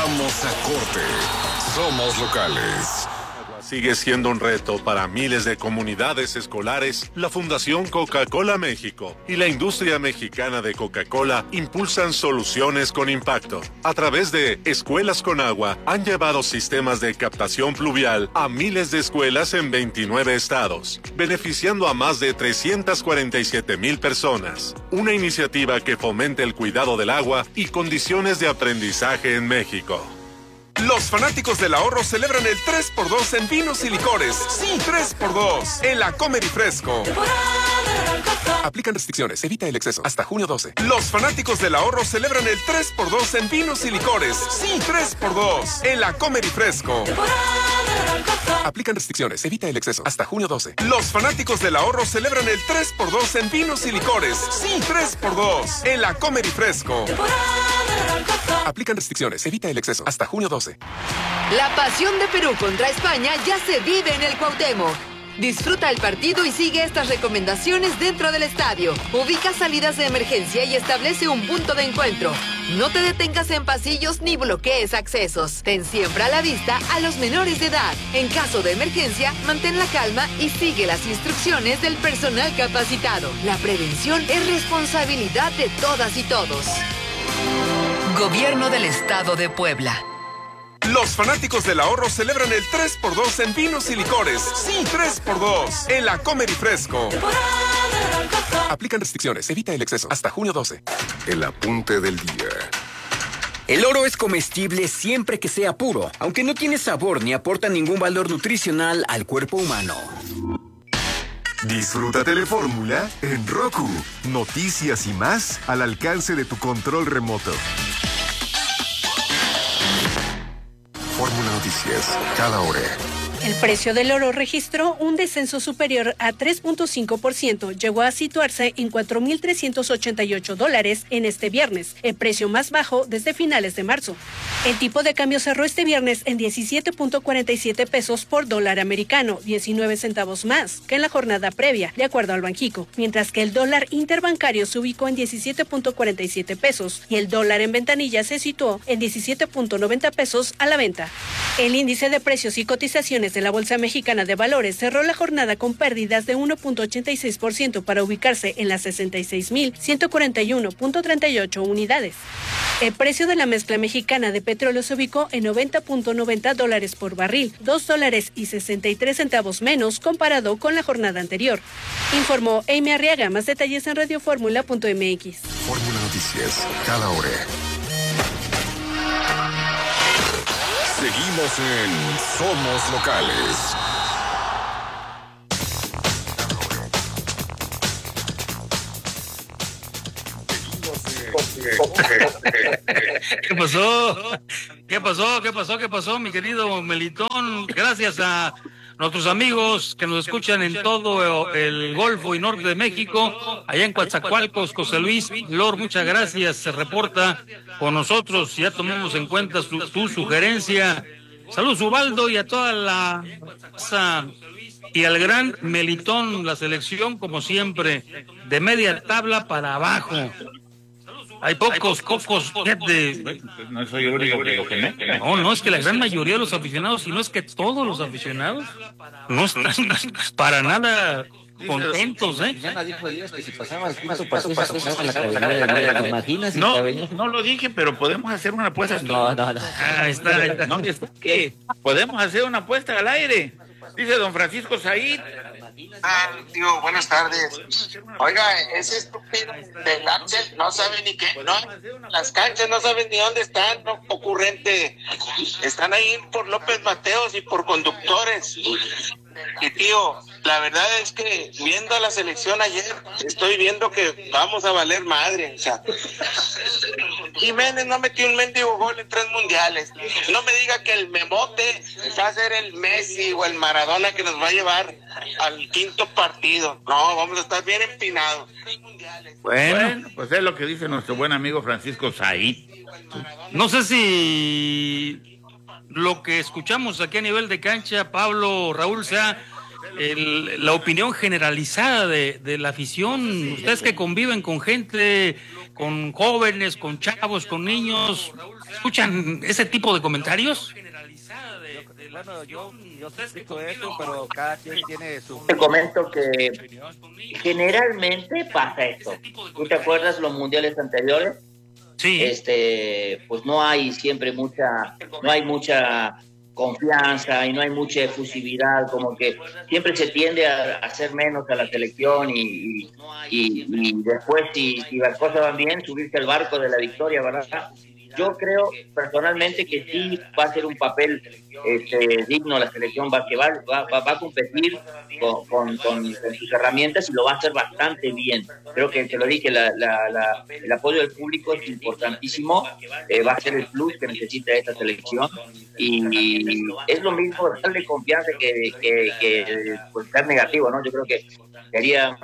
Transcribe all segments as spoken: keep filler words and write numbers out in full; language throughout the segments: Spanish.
Vamos a corte. Somos locales. Sigue siendo un reto para miles de comunidades escolares. La Fundación Coca-Cola México y la industria mexicana de Coca-Cola impulsan soluciones con impacto. A través de Escuelas con Agua, han llevado sistemas de captación pluvial a miles de escuelas en veintinueve estados, beneficiando a más de trescientas cuarenta y siete mil personas. Una iniciativa que fomenta el cuidado del agua y condiciones de aprendizaje en México. Los fanáticos del ahorro celebran el tres por dos en vinos y licores. Sí, tres por dos en la Comer y Fresco. Aplican restricciones, evita el exceso. Hasta junio doce. Los fanáticos del ahorro celebran el tres por dos en vinos y licores. Sí, tres por dos en la Comer y Fresco. Aplican restricciones, evita el exceso. Hasta junio doce. Los fanáticos del ahorro celebran el tres por dos en vinos y licores. Sí, tres por dos en la Comer y Fresco. Aplican restricciones, evita el exceso. Hasta junio doce. La pasión de Perú contra España ya se vive en el Cuauhtémoc. Disfruta el partido y sigue estas recomendaciones dentro del estadio. Ubica salidas de emergencia y establece un punto de encuentro. No te detengas en pasillos ni bloquees accesos. Ten siempre a la vista a los menores de edad. En caso de emergencia, mantén la calma y sigue las instrucciones del personal capacitado. La prevención es responsabilidad de todas y todos. Gobierno del Estado de Puebla. Los fanáticos del ahorro celebran el tres por dos en vinos y licores. Sí, tres por dos en la Comer y Fresco. Aplican restricciones, evita el exceso. Hasta junio doce. El apunte del día. El oro es comestible siempre que sea puro, aunque no tiene sabor ni aporta ningún valor nutricional al cuerpo humano. Disfruta Telefórmula en Roku. Noticias y más al alcance de tu control remoto. Fórmula Noticias, cada hora. El precio del oro registró un descenso superior a tres punto cinco por ciento. Llegó a situarse en cuatro mil trescientos ochenta y ocho dólares en este viernes, el precio más bajo desde finales de marzo. El tipo de cambio cerró este viernes en diecisiete punto cuarenta y siete pesos por dólar americano, diecinueve centavos más que en la jornada previa, de acuerdo al Banxico, mientras que el dólar interbancario se ubicó en diecisiete punto cuarenta y siete pesos y el dólar en ventanilla se situó en diecisiete punto noventa pesos a la venta. El índice de precios y cotizaciones de la Bolsa Mexicana de Valores cerró la jornada con pérdidas de uno punto ochenta y seis por ciento para ubicarse en las sesenta y seis mil ciento cuarenta y uno punto treinta y ocho unidades. El precio de la mezcla mexicana de petróleo se ubicó en noventa punto noventa dólares por barril, dos dólares y sesenta y tres centavos menos comparado con la jornada anterior. Informó Amy Arriaga. Más detalles en radioformula punto m x. Fórmula Noticias, cada hora. Seguimos en Somos Locales. ¿Qué pasó? ¿Qué pasó? ¿Qué pasó? ¿Qué pasó, mi querido Melitón? Gracias a nuestros amigos que nos escuchan en todo el Golfo y Norte de México, allá en Coatzacoalcos, José Luis Lor, muchas gracias, se reporta con nosotros, ya tomamos en cuenta su, tu sugerencia. Saludos, Ubaldo, y a toda la masa y al gran Melitón, la selección, como siempre, de media tabla para abajo. Hay pocos, pocos, de... No soy el único que lo que me... No, no, es que la gran mayoría de los aficionados, y no es que todos los aficionados, no están para nada contentos, ¿eh? Ya dijo Dios que si pasaba el curso, pasó, pasó, pasó la cabeza. ¿Te imaginas? No, no lo dije, pero podemos hacer una apuesta. No, no, no. Ahí está, ahí está. No, ¿qué? Podemos hacer una apuesta al aire. Dice don Francisco Said. Ah, tío, buenas tardes. Oiga, ese estúpido del Axel no sabe ni qué, no, las canchas no saben ni dónde están, no, ocurrente. Están ahí por López Mateos y por Conductores. Y tío, la verdad es que viendo a la selección ayer, estoy viendo que vamos a valer madre. O sea, Jiménez no metió un mendigo gol en tres mundiales. No me diga que el Memote va a ser el Messi o el Maradona que nos va a llevar al quinto partido. No, vamos a estar bien empinados. Bueno, bueno, pues es lo que dice nuestro buen amigo Francisco Said. No sé si lo que escuchamos aquí a nivel de cancha, Pablo, Raúl, sea el, la opinión generalizada de, de la afición. Ustedes que conviven con gente con jóvenes, con chavos, con niños, ¿escuchan ese tipo de comentarios? Bueno, yo, yo te explico eso, pero cada quien tiene su... Te comento que generalmente pasa esto. ¿Tú te acuerdas los mundiales anteriores? Sí. Este, pues no hay siempre mucha, no hay mucha confianza y no hay mucha efusividad, como que siempre se tiende a, a hacer menos a la selección y, y, y, y después si, si las cosas van bien, subirse al barco de la victoria, ¿verdad? Yo creo personalmente que sí va a ser un papel este, digno la selección, va, que va, va, va a competir con, con, con, con sus herramientas y lo va a hacer bastante bien. Creo que, te lo dije, la, la, la, el apoyo del público es importantísimo, eh, va a ser el plus que necesita esta selección y es lo mismo darle confianza que, que, que pues, ser negativo, ¿no? Yo creo que sería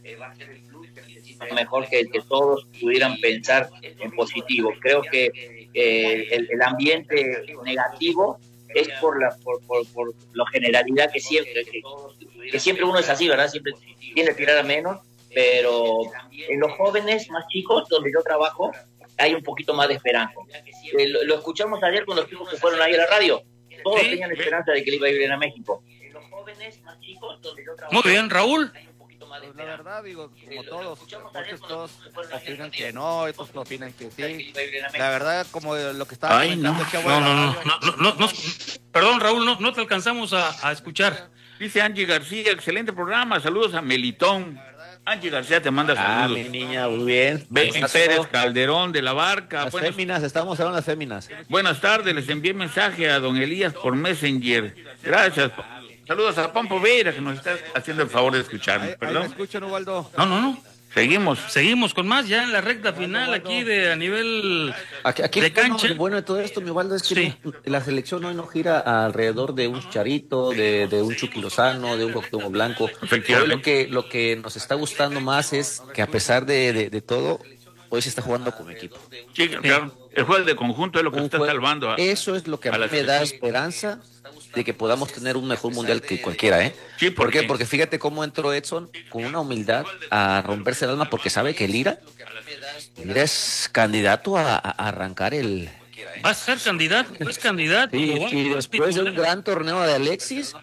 mejor que, que todos pudieran pensar en positivo. Creo que eh, el, el ambiente negativo es por la por, por, por la generalidad que siempre que, que siempre uno es así, ¿verdad? Siempre tiende a tirar a menos, pero en los jóvenes más chicos donde yo trabajo hay un poquito más de esperanza. Eh, lo, lo escuchamos ayer con los chicos que fueron ahí a la radio. Todos ¿Sí? tenían esperanza de que le iba a ir bien a México. En los jóvenes más chicos donde yo trabajo. Muy bien, Raúl. Pues la verdad, digo, como todos, muchos todos opinan que no, otros opinan que sí. La verdad, como lo que estaba Ay, comentando, no, no, no, no, no, no, no, perdón, Raúl, no, no te alcanzamos a, a escuchar. Dice Angie García, excelente programa, saludos a Melitón. Angie García te manda saludos. Ah, mi niña, muy bien. Betty Pérez Calderón de la Barca. Las Buenas, féminas, estamos hablando de las féminas. Buenas tardes, les envié mensaje a don Elías por Messenger. Gracias. Saludos a Pompo Veira, que nos está haciendo el favor de escucharnos. Ahí, ¿Perdón? ahí me escuchan, Ubaldo. No, no, no. Seguimos. Seguimos con más ya en la recta final aquí de a nivel aquí, aquí de cancha. Lo bueno de todo esto, mi Ubaldo, es que sí. no, la selección hoy no gira alrededor de un Chicharito, de, de un Chucky Lozano, de un Cuauhtémoc Blanco. Hoy lo que, lo que nos está gustando más es que a pesar de, de, de todo, hoy se está jugando como equipo. Sí, claro. El juego de conjunto es lo que un está juego, salvando. A, eso es lo que a, a mí me da esperanza de que podamos tener un mejor mundial que cualquiera, ¿eh? Sí, ¿por qué? Porque fíjate cómo entró Edson con una humildad a romperse el alma porque sabe que Lira, Lira es candidato a, a arrancar el... Va a ser candidato, es candidato. Sí, y después de un gran torneo de Alexis,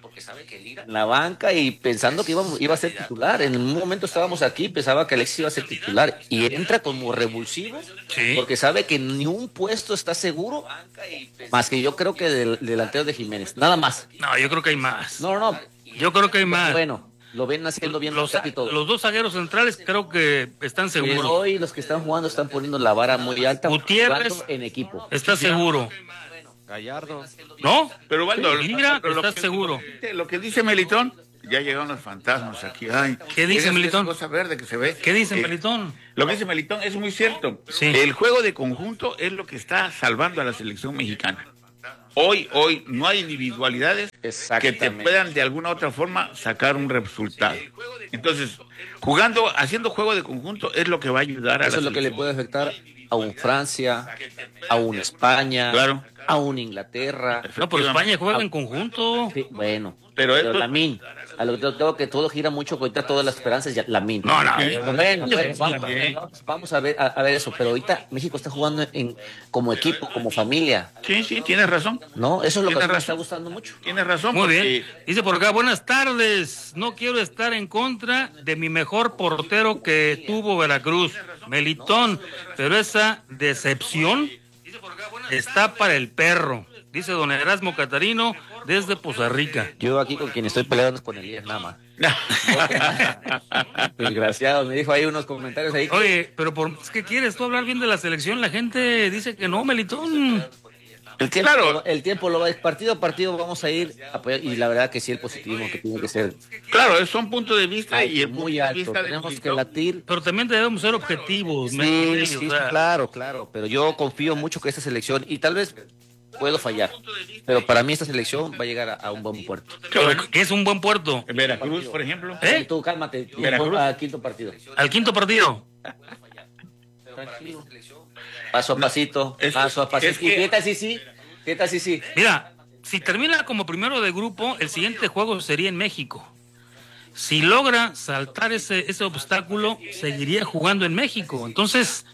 en la banca y pensando que iba, iba a ser titular. En un momento estábamos aquí, pensaba que Alexis iba a ser titular y entra como revulsivo, sí. porque sabe que ni un puesto está seguro, más que yo creo que del delantero de Jiménez, nada más. No, yo creo que hay más. No, no. Yo creo que hay más. Bueno. Lo ven haciendo bien los, y todo. Los dos zagueros centrales creo que están seguros. Pero hoy los que están jugando están poniendo la vara muy alta. Gutiérrez en equipo. Está seguro. Gallardo. ¿No? Pero Waldo, sí, mira, pero está lo que, seguro. Lo que dice Melitón, ya llegaron los fantasmas aquí. Ay, ¿qué dice Melitón? Cosa verde que se ve. ¿Qué dice eh, Melitón? Lo que dice Melitón es muy cierto. Sí. El juego de conjunto es lo que está salvando a la selección mexicana. Hoy, hoy no hay individualidades que te puedan de alguna otra forma sacar un resultado. Entonces, jugando, haciendo juego de conjunto es lo que va a ayudar a Eso la es lo que le puede afectar a un Francia, a un España, claro. a un Inglaterra. No, pero España juega a... en conjunto. Sí, bueno, pero, pero esto... Lamine, a lo que tengo que todo gira mucho, ahorita todas las esperanzas ya Lamine. No, no, bueno, bueno, bueno vamos, vamos a ver a, a ver eso, pero ahorita México está jugando en como equipo, como familia. Sí, sí, tienes razón. No, eso es lo que me está gustando mucho. Tienes razón. Muy porque... bien. Dice por acá, buenas tardes. No quiero estar en contra de mi mejor portero que tuvo Veracruz, Melitón, pero esa decepción está para el perro. Dice don Erasmo Catarino desde Poza Rica. Yo aquí con quien estoy peleando es con Elías Nama. Desgraciado, me dijo ahí unos comentarios ahí. Oye, pero por ¿qué quieres tú hablar bien de la selección? La gente dice que no, Melitón. El tiempo, claro. el tiempo lo va a partido a partido vamos a ir a apoyar, y la verdad que sí el positivismo que tiene que ser. Claro, son puntos de vista Ay, y el muy punto alto. De vista tenemos de que latir. Pero también debemos ser objetivos. Sí, me, sí, o sea... claro, claro. Pero yo confío mucho que esta selección y tal vez puedo fallar, pero para mí esta selección va a llegar a, a un buen puerto. ¿Qué es un buen puerto? Veracruz, por ejemplo. ¿Eh? Tú cálmate. Veracruz. Al quinto partido. Al quinto partido. Tranquilo. Paso a pasito. Es, paso a pasito. Es que... ¿Qué tal si sí? ¿Qué tal si sí? Mira, si termina como primero de grupo, el siguiente juego sería en México. Si logra saltar ese, ese obstáculo, seguiría jugando en México. Entonces,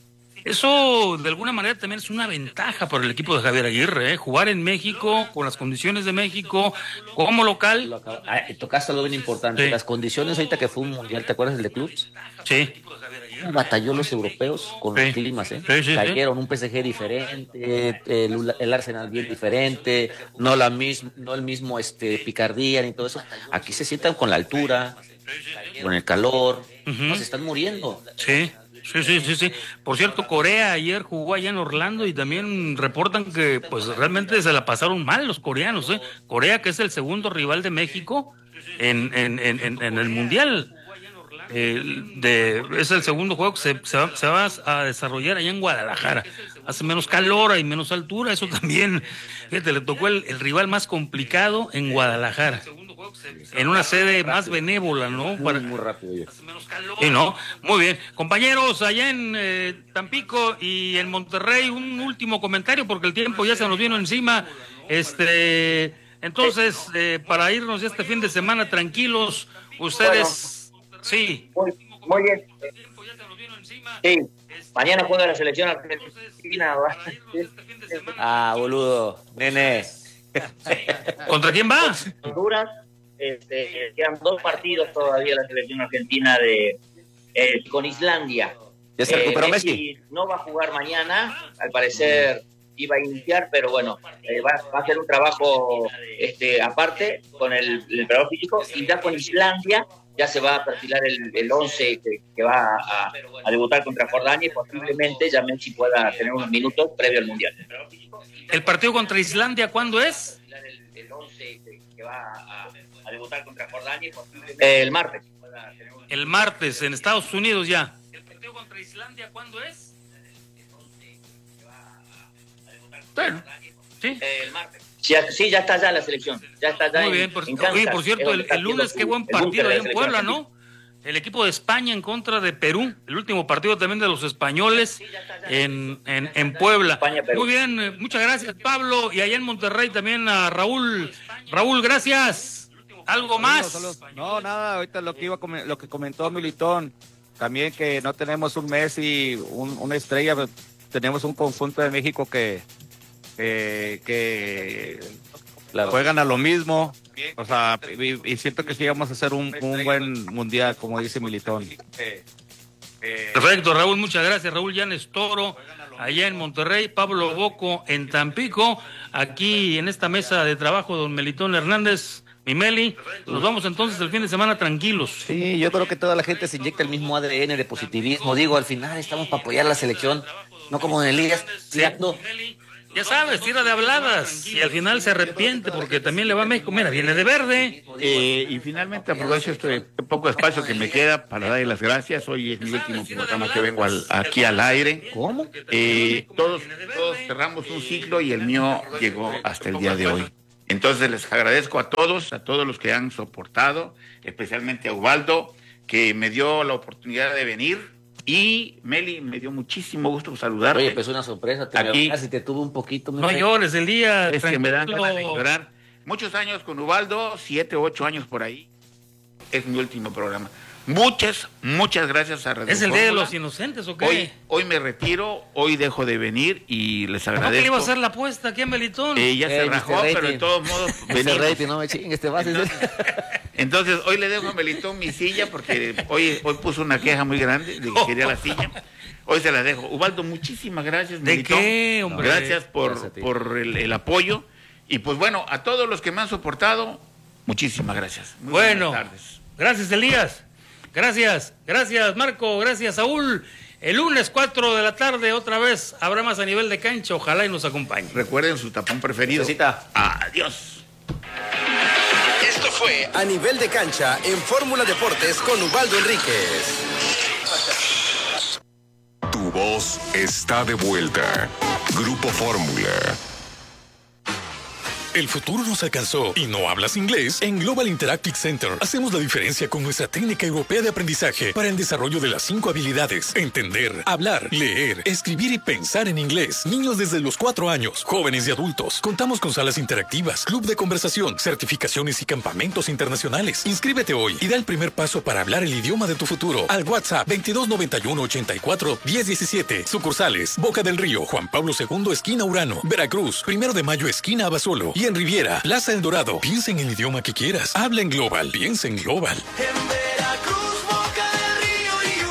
Eso de alguna manera también es una ventaja para el equipo de Javier Aguirre, ¿eh? Jugar en México, con las condiciones de México, como local. Ah, tocaste algo bien importante, sí. Las condiciones ahorita que fue un mundial, ¿te acuerdas del de clubs? Sí. Batalló los europeos con sí. los climas, ¿eh? Sí, sí, cayeron sí. Un P S G diferente, el, el Arsenal bien diferente, no la misma, no el mismo este picardía ni todo eso. Aquí se sientan con la altura, con el calor, uh-huh. no, se están muriendo. Sí. Sí, sí, sí, sí. Por cierto, Corea ayer jugó allá en Orlando y también reportan que pues realmente se la pasaron mal los coreanos, ¿eh? Corea, que es el segundo rival de México en, en, en, en, en el Mundial. Eh, de, es el segundo juego que se, se, va, se va a desarrollar allá en Guadalajara. Hace menos calor y menos altura, eso también. Fíjate, le tocó el, el rival más complicado en Guadalajara. En una sede más benévola, ¿no? Muy, Para... muy rápido. Ya. Sí, ¿no? Muy bien. Compañeros, allá en eh, Tampico y en Monterrey, un último comentario porque el tiempo ya se nos vino encima. Este, entonces, eh, para irnos ya este fin de semana tranquilos, ustedes, bueno, sí. Muy, muy bien. Sí, mañana juega la selección argentina. Ah, boludo, nene. ¿Contra quién va? Honduras. Este, quedan dos partidos todavía la selección argentina de eh, con Islandia. Ya se recuperó eh, Messi. Messi no va a jugar mañana, al parecer iba a iniciar, pero bueno, eh, va, va a hacer un trabajo este, aparte con el, el trabajo físico, y ya con Islandia ya se va a perfilar el, el once que, que va a, a debutar contra Jordania y posiblemente ya Messi pueda tener unos minutos previo al Mundial. ¿El partido contra Islandia cuándo es? El, el once que, que va a a debutar contra Jordania eh, el martes. El martes en Estados Unidos ya. ¿El partido contra Islandia cuándo es? Bueno, sí. Eh, el martes. Sí, sí, ya está ya la selección. Ya está ya. Muy bien, por, en Kansas, oye, por cierto, el, el lunes qué buen partido ahí en Puebla, ¿no? El equipo de España en contra de Perú, el último partido también de los españoles en, en, en Puebla. España, muy bien, muchas gracias Pablo, y allá en Monterrey también a Raúl. Raúl, gracias. ¿Algo más? Solo, solo, no, nada, ahorita lo que iba a, lo que comentó Militón, también que no tenemos un Messi, un, una estrella, tenemos un conjunto de México que, eh, que claro. juegan a lo mismo, o sea, y, y siento que sí vamos a hacer un, un buen mundial, como dice Militón. Perfecto, Raúl, muchas gracias. Raúl Llanes Toro, allá en Monterrey, Pablo Boco en Tampico, aquí en esta mesa de trabajo, don Melitón Hernández. Mi Meli, nos vamos entonces el fin de semana tranquilos. Sí, yo creo que toda la gente se inyecta el mismo A D N de positivismo. Digo, al final estamos para apoyar a la selección, no como en Elías. Sí. Ya sabes, tira de habladas y al final se arrepiente porque también le va a México. Mira, viene de verde. Eh, y finalmente aprovecho este poco espacio que me queda para darle las gracias. Hoy es mi último programa que vengo al, aquí al aire. ¿Cómo? Eh, todos, todos cerramos un ciclo y el mío llegó hasta el día de hoy. Entonces les agradezco a todos, a todos los que han soportado, especialmente a Ubaldo, que me dio la oportunidad de venir, y Meli, me dio muchísimo gusto saludarte. Oye, pues una sorpresa, te aquí casi te tuve un poquito. No fe. llores el día. Es que me dan ganas de llorar. Muchos años con Ubaldo, siete, ocho años por ahí. Es mi último programa. Muchas, muchas gracias a Radio ¿Es el Día de los Inocentes o qué? Hoy, hoy me retiro, hoy dejo de venir y les agradezco. ¿No que le iba a hacer la apuesta aquí en Melitón? Eh, ya eh, se rajó, pero de todos modos... Rating, no me chingues, te vas. Entonces, entonces, hoy le dejo a Melitón mi silla porque hoy, hoy puso una queja muy grande de que quería la silla. Hoy se la dejo. Ubaldo, muchísimas gracias, Melitón. ¿De qué, hombre? Gracias por, gracias por el, el apoyo. Y pues bueno, a todos los que me han soportado, muchísimas gracias. Muy bueno, buenas tardes. Gracias, Elías. Gracias, gracias Marco, gracias Saúl. El lunes cuatro de la tarde otra vez habrá más a nivel de cancha, ojalá y nos acompañe. Recuerden su tapón preferido. Necesita. Adiós. Esto fue A Nivel de Cancha en Fórmula Deportes con Ubaldo Enríquez. Tu voz está de vuelta. Grupo Fórmula. ¿El futuro nos alcanzó y no hablas inglés? En Global Interactive Center hacemos la diferencia con nuestra técnica europea de aprendizaje para el desarrollo de las cinco habilidades: entender, hablar, leer, escribir y pensar en inglés. Niños desde los cuatro años, jóvenes y adultos. Contamos con salas interactivas, club de conversación, certificaciones y campamentos internacionales. Inscríbete hoy y da el primer paso para hablar el idioma de tu futuro al WhatsApp veintidós noventa y uno ochenta y cuatro diez diecisiete. Sucursales: Boca del Río, Juan Pablo segundo, esquina Urano; Veracruz, Primero de Mayo, esquina Abasolo; y en Riviera, Plaza El Dorado. Piensa en el idioma que quieras. Habla en Global. Piensa en Global. En Veracruz, Boca del Río y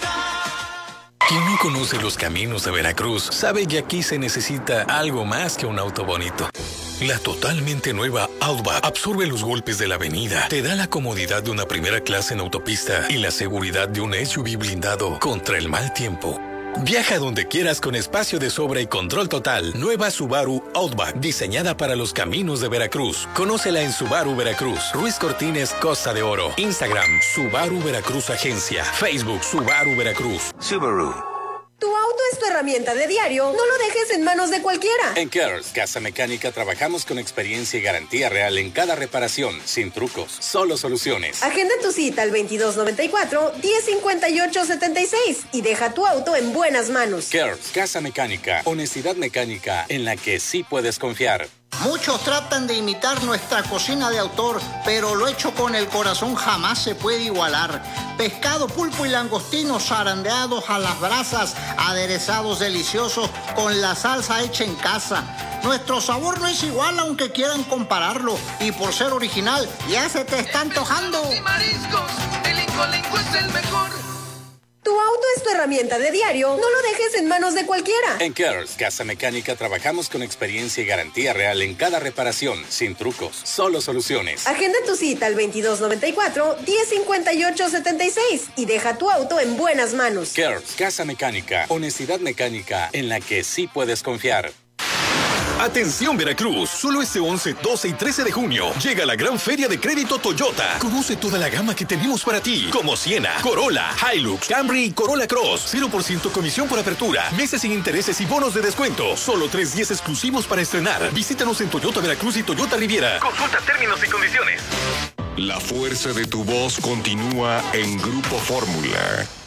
Yucatán. Quien no conoce los caminos de Veracruz sabe que aquí se necesita algo más que un auto bonito. La totalmente nueva Outback absorbe los golpes de la avenida, te da la comodidad de una primera clase en autopista y la seguridad de un S U V blindado contra el mal tiempo. Viaja donde quieras con espacio de sobra y control total. Nueva Subaru Outback, diseñada para los caminos de Veracruz. Conócela en Subaru Veracruz. Ruiz Cortines, Costa de Oro. Instagram, Subaru Veracruz Agencia. Facebook, Subaru Veracruz. Subaru. Tu auto es tu herramienta de diario. No lo dejes en manos de cualquiera. En Cares Casa Mecánica trabajamos con experiencia y garantía real en cada reparación, sin trucos, solo soluciones. Agenda tu cita al veintidós noventa y cuatro diez cincuenta y ocho setenta y seis y deja tu auto en buenas manos. Cares Casa Mecánica, honestidad mecánica en la que sí puedes confiar. Muchos tratan de imitar nuestra cocina de autor, pero lo hecho con el corazón jamás se puede igualar. Pescado, pulpo y langostinos zarandeados a las brasas, aderezados deliciosos con la salsa hecha en casa. Nuestro sabor no es igual aunque quieran compararlo, y por ser original ya se te está antojando. Y mariscos, el Incolenco es el mejor. Tu auto es tu herramienta de diario. No lo dejes en manos de cualquiera. En Cares Casa Mecánica trabajamos con experiencia y garantía real en cada reparación, sin trucos, solo soluciones. Agenda tu cita al veintidós noventa y cuatro diez cincuenta y ocho setenta y seis y deja tu auto en buenas manos. Cares Casa Mecánica, honestidad mecánica en la que sí puedes confiar. Atención Veracruz, solo este once, doce y trece de junio llega la gran feria de crédito Toyota. Conoce toda la gama que tenemos para ti, como Siena, Corolla, Hilux, Camry y Corolla Cross. cero por ciento comisión por apertura, meses sin intereses y bonos de descuento. Solo tres días exclusivos para estrenar. Visítanos en Toyota Veracruz y Toyota Riviera. Consulta términos y condiciones. La fuerza de tu voz continúa en Grupo Fórmula.